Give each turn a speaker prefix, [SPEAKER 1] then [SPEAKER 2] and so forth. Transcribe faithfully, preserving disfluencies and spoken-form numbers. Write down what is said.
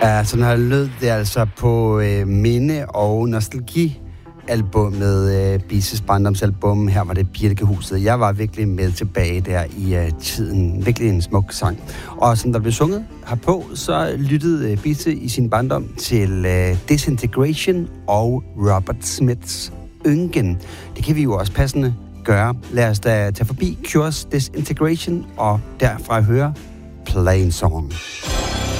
[SPEAKER 1] Ja, sådan har lød det altså på øh, Minde- og Nostalgi-albummet, øh, Bises barndomsalbum. Her var det Birkehuset. Jeg var virkelig med tilbage der i øh, tiden. Virkelig en smuk sang. Og som der blev sunget herpå, så lyttede øh, Bise i sin barndom til øh, Disintegration og Robert Smiths Yngen. Det kan vi jo også passende gøre. Lad os da tage forbi Cures Disintegration og derfra høre Plain Song.